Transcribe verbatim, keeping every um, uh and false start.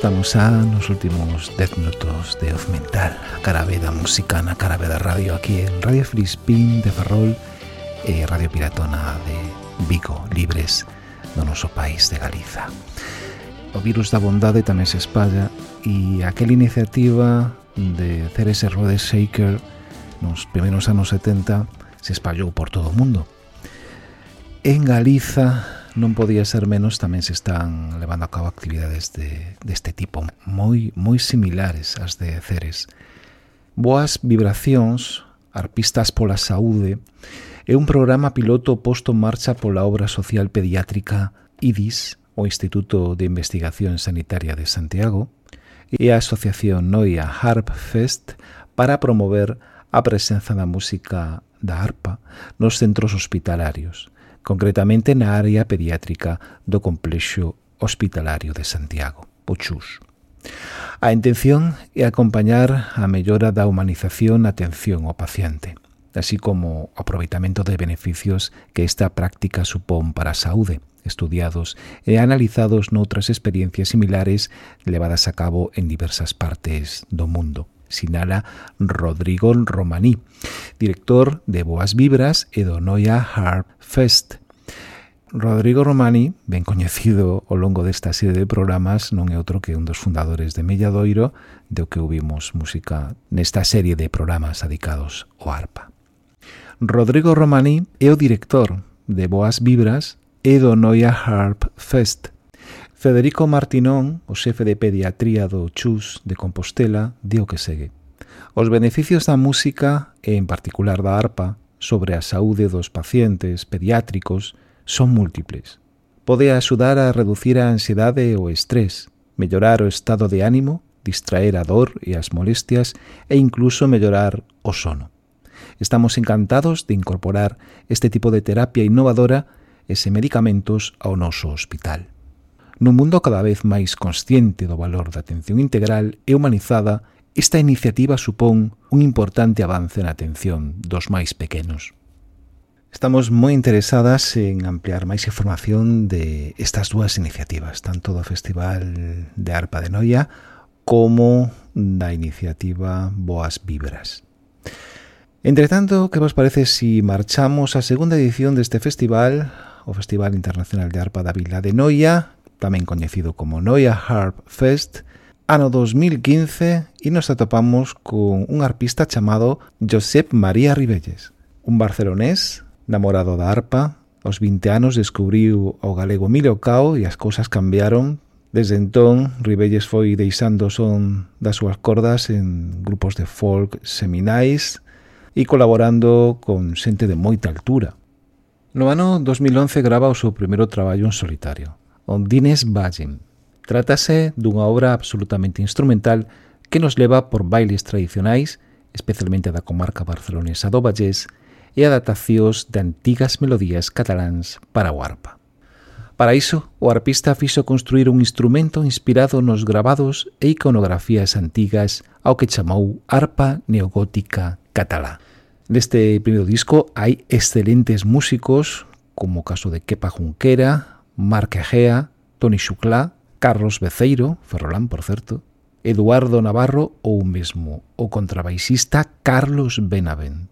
Estamos a nos últimos dez minutos de Oz Mental, a cara B da música na cara B da radio, aquí en Radio Filispín de Ferrol e Radio Piratona de Vigo, libres do noso país de Galiza. O virus da bondade tamén se espalla e aquela iniciativa de Ceres e Rhodes Shaker nos primeiros anos setenta se espallou por todo o mundo. En Galiza non podía ser menos, tamén se están levando a cabo actividades de, deste tipo moi, moi similares ás de Ceres. Boas Vibracións, Arpistas pola Saúde, é un programa piloto posto en marcha pola obra social pediátrica I D I S, o Instituto de Investigación Sanitaria de Santiago, e a Asociación Noia Harp Fest para promover a presenza da música da arpa nos centros hospitalarios, concretamente na área pediátrica do Complexo Hospitalario de Santiago, o CHUS. A intención é acompañar a mellora da humanización na atención ao paciente, así como o aproveitamento de beneficios que esta práctica supón para a saúde, estudiados e analizados noutras experiencias similares levadas a cabo en diversas partes do mundo, sinala Rodrigo Romaní, director de Boas Vibras e do Noia Harp Fest. Rodrigo Romaní, ben coñecido ao longo desta serie de programas, non é outro que un dos fundadores de Melladoiro, do que ouvimos música nesta serie de programas dedicados ao arpa. Rodrigo Romaní é o director de Boas Vibras e do Noia Harp Fest. Federico Martinón, o xefe de pediatría do CHUS de Compostela, di o que segue. Os beneficios da música, e en particular da arpa, sobre a saúde dos pacientes pediátricos son múltiples. Pode axudar a reducir a ansiedade e o estrés, mellorar o estado de ánimo, distraer a dor e as molestias e incluso mellorar o sono. Estamos encantados de incorporar este tipo de terapia innovadora e sen medicamentos ao noso hospital. Nun mundo cada vez máis consciente do valor da atención integral e humanizada, esta iniciativa supón un importante avance na atención dos máis pequenos. Estamos moi interesadas en ampliar máis información de estas dúas iniciativas, tanto do Festival de Arpa de Noia como da iniciativa Boas Vibras. Entretanto, que vos parece si marchamos á segunda edición deste festival, o Festival Internacional de Arpa da Vila de Noia, tamén coñecido como Noia Harp Fest, ano dos mil quince, e nos atopamos con un arpista chamado Josep María Ribelles, un barcelonés namorado da arpa. Aos vinte anos descubriu o galego Emilio Cao e as cousas cambiaron. Desde entón, Ribelles foi deixando o son das súas cordas en grupos de folk seminais e colaborando con xente de moita altura. No ano dos mil once grava o seu primeiro traballo en solitario, Ondines Bagin. Trátase dunha obra absolutamente instrumental que nos leva por bailes tradicionais, especialmente da comarca barcelonesa do Vallés, e adaptacións de antigas melodías cataláns para o arpa. Para iso, o arpista fixo construir un instrumento inspirado nos gravados e iconografías antigas ao que chamou arpa neogótica catalá. Neste primeiro disco hai excelentes músicos, como o caso de Kepa Junquera, Marc Egea, Toni Xuclá, Carlos Beceiro, ferrolán, por certo, Eduardo Navarro ou mesmo o contrabaixista Carlos Benavent.